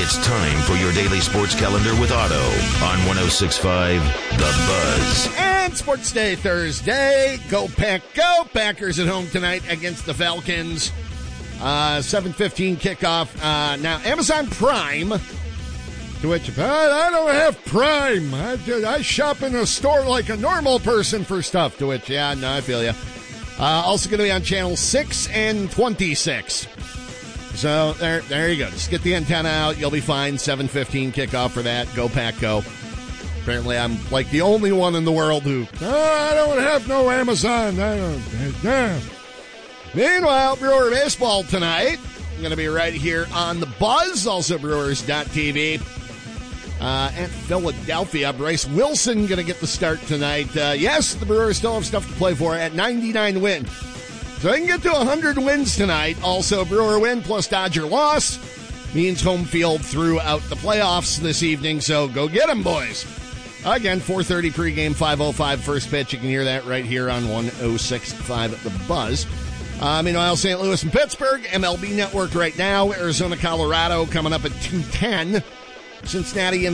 It's time for your daily sports calendar with Otto on 106.5 The Buzz. And Sports Day Thursday. Go Pack, go! Packers at home tonight against the Falcons. 7:15 kickoff. Now, Amazon Prime, to which I don't have Prime. I shop in a store like a normal person for stuff. To which, yeah, no, I feel you. Also going to be on channel 6 and 26. So there you go. Just get the antenna out. You'll be fine. 7:15 kickoff for that. Go Pack, go. Apparently, I'm like the only one in the world who, I don't have no Amazon. I don't. Meanwhile, Brewer baseball tonight. I'm going to be right here on the Buzz. Also, Brewers.tv. At Philadelphia, Bryce Wilson going to get the start tonight. Yes, the Brewers still have stuff to play for at 99 win. So they can get to 100 wins tonight. Also, Brewer win plus Dodger loss means home field throughout the playoffs this evening. So go get them, boys. Again, 4:30 pregame, 5:05 first pitch. You can hear that right here on 106.5 The Buzz. Meanwhile, St. Louis and Pittsburgh, MLB Network right now. Arizona, Colorado coming up at 2:10. Cincinnati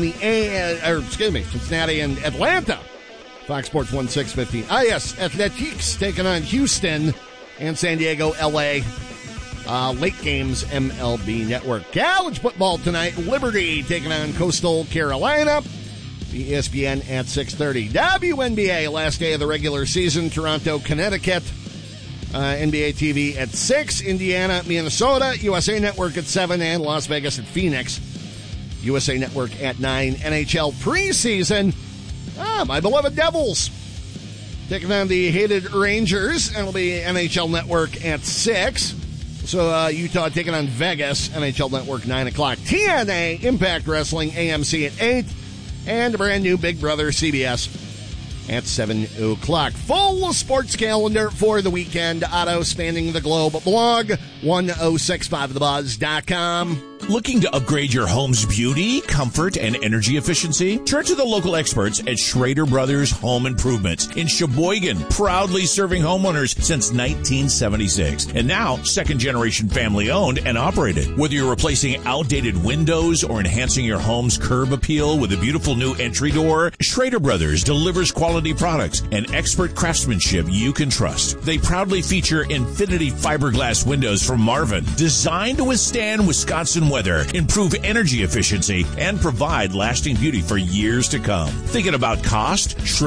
and Atlanta. Fox Sports 16:15. Yes, Athletics taking on Houston and San Diego, LA. Late games, MLB Network. College football tonight. Liberty taking on Coastal Carolina. ESPN at 6:30. WNBA, last day of the regular season. Toronto, Connecticut. NBA TV at 6. Indiana, Minnesota. USA Network at 7. And Las Vegas at Phoenix. USA Network at 9. NHL preseason. My beloved Devils taking on the hated Rangers. And it'll be NHL Network at 6. So Utah taking on Vegas. NHL Network 9 o'clock. TNA, Impact Wrestling, AMC at 8. And a brand new Big Brother, CBS at 7 o'clock. Full sports calendar for the weekend. Otto spanning the globe. Blog 1065thebuzz.com. Looking to upgrade your home's beauty, comfort, and energy efficiency? Turn to the local experts at Schrader Brothers Home Improvements in Sheboygan, proudly serving homeowners since 1976. And now, second-generation family-owned and operated. Whether you're replacing outdated windows or enhancing your home's curb appeal with a beautiful new entry door, Schrader Brothers delivers quality products and expert craftsmanship you can trust. They proudly feature Infinity fiberglass windows from Marvin, designed to withstand Wisconsin weather, improve energy efficiency, and provide lasting beauty for years to come. Thinking about cost?